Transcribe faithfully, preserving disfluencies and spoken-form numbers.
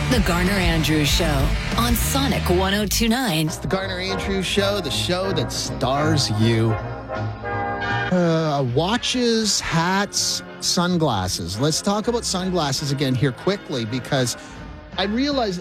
The Garner Andrews Show on Sonic one oh two point nine. It's the Garner Andrews Show, the show that stars you. Uh, watches, hats, sunglasses. Let's talk about sunglasses again here quickly because I realize